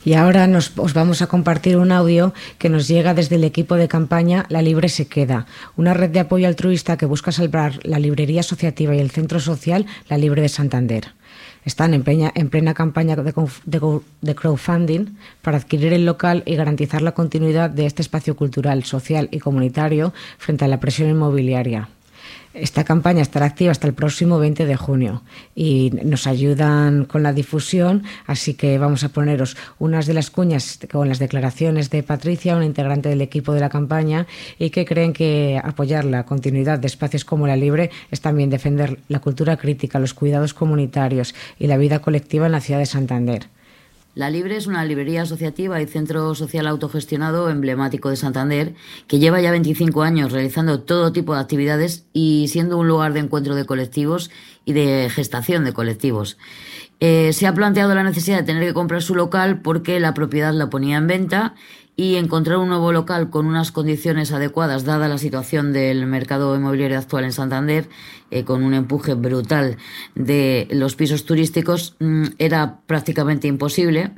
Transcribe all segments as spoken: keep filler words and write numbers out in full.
Y ahora nos, os vamos a compartir un audio que nos llega desde el equipo de campaña La Libre se queda, una red de apoyo altruista que busca salvar la librería asociativa y el centro social La Libre de Santander. Están en plena, en plena campaña de, de, de crowdfunding para adquirir el local y garantizar la continuidad de este espacio cultural, social y comunitario frente a la presión inmobiliaria. Esta campaña estará activa hasta el próximo veinte de junio y nos ayudan con la difusión, así que vamos a poneros unas de las cuñas con las declaraciones de Patricia, una integrante del equipo de la campaña, y que creen que apoyar la continuidad de espacios como La Libre es también defender la cultura crítica, los cuidados comunitarios y la vida colectiva en la ciudad de Santander. La Libre es una librería asociativa y centro social autogestionado emblemático de Santander que lleva ya veinticinco años realizando todo tipo de actividades y siendo un lugar de encuentro de colectivos y de gestación de colectivos. Eh, se ha planteado la necesidad de tener que comprar su local porque la propiedad la ponía en venta, y encontrar un nuevo local con unas condiciones adecuadas dada la situación del mercado inmobiliario actual en Santander, eh, con un empuje brutal de los pisos turísticos, mmm, era prácticamente imposible.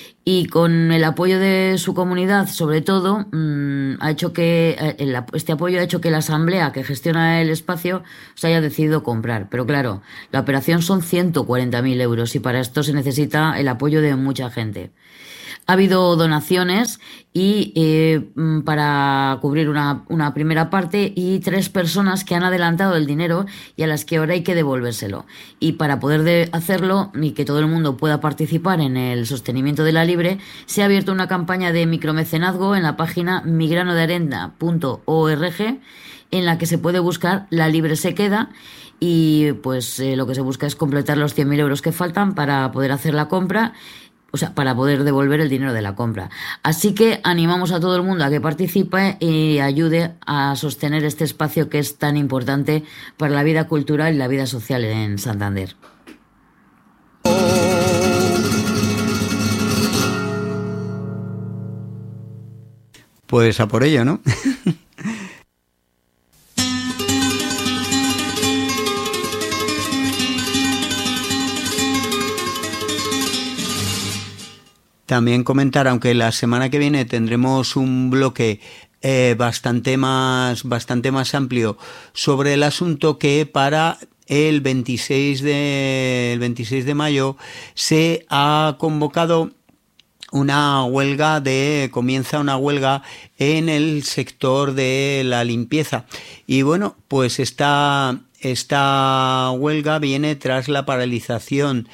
Y con el apoyo de su comunidad, sobre todo, mmm, ha hecho que el, este apoyo ha hecho que la asamblea que gestiona el espacio se haya decidido comprar. Pero claro, la operación son ciento cuarenta mil euros y para esto se necesita el apoyo de mucha gente. Ha habido donaciones y eh, para cubrir una, una primera parte, y tres personas que han adelantado el dinero y a las que ahora hay que devolvérselo. Y para poder de hacerlo y que todo el mundo pueda participar en el sostenimiento de La Libre, se ha abierto una campaña de micromecenazgo en la página mi grano de arena punto org, en la que se puede buscar La Libre se queda, y pues eh, lo que se busca es completar los cien mil euros que faltan para poder hacer la compra, o sea, para poder devolver el dinero de la compra. Así que animamos a todo el mundo a que participe y ayude a sostener este espacio que es tan importante para la vida cultural y la vida social en Santander. Pues a por ello, ¿no? También comentar, aunque la semana que viene tendremos un bloque eh, bastante más bastante más amplio sobre el asunto, que para el veintiséis de el veintiséis de mayo se ha convocado una huelga de comienza una huelga en el sector de la limpieza. Y bueno, pues esta esta huelga viene tras la paralización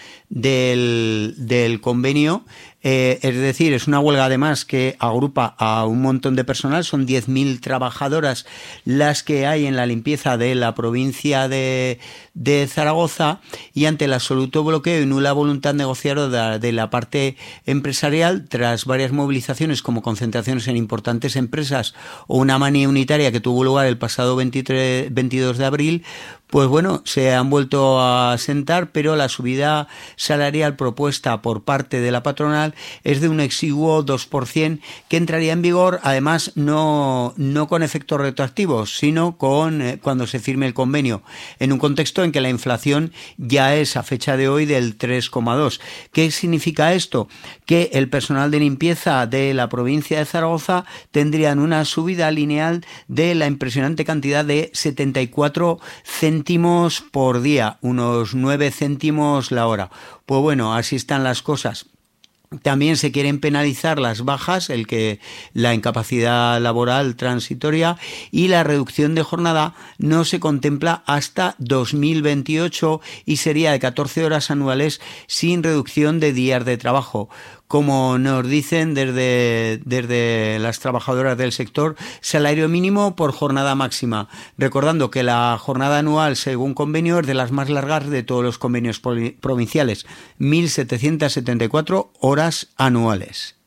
del del convenio. Eh, es decir, es una huelga además que agrupa a un montón de personal, son diez mil trabajadoras las que hay en la limpieza de la provincia de, de Zaragoza, y ante el absoluto bloqueo y nula voluntad negociadora de la parte empresarial, tras varias movilizaciones como concentraciones en importantes empresas o una manía unitaria que tuvo lugar el pasado veintitrés, veintidós de abril, pues bueno, se han vuelto a sentar, pero la subida salarial propuesta por parte de la patronal es de un exiguo dos por ciento, que entraría en vigor, además, no, no con efectos retroactivos, sino con eh, cuando se firme el convenio, en un contexto en que la inflación ya es a fecha de hoy del tres coma dos. ¿Qué significa esto? Que el personal de limpieza de la provincia de Zaragoza tendrían una subida lineal de la impresionante cantidad de setenta y cuatro céntimos por día, unos nueve céntimos la hora. Pues bueno, así están las cosas. También se quieren penalizar las bajas, el que la incapacidad laboral transitoria, y la reducción de jornada no se contempla hasta dos mil veintiocho y sería de catorce horas anuales sin reducción de días de trabajo. Como nos dicen desde, desde las trabajadoras del sector, salario mínimo por jornada máxima. Recordando que la jornada anual, según convenio, es de las más largas de todos los convenios provinciales, mil setecientas setenta y cuatro horas anuales.